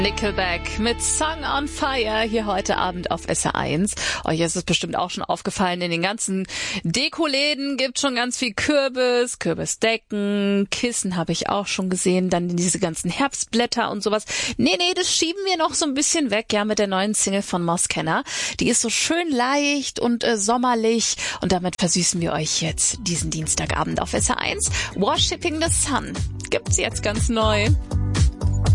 Nickelback mit Song on Fire hier heute Abend auf SR1. Euch ist es bestimmt auch schon aufgefallen, in den ganzen Dekoläden gibt schon ganz viel Kürbis, Kürbisdecken, Kissen habe ich auch schon gesehen, dann diese ganzen Herbstblätter und sowas. Nee, das schieben wir noch so ein bisschen weg, ja, mit der neuen Single von Moskenna. Die ist so schön leicht und sommerlich und damit versüßen wir euch jetzt diesen Dienstagabend auf SR1. Worshipping the Sun gibt's jetzt ganz neu.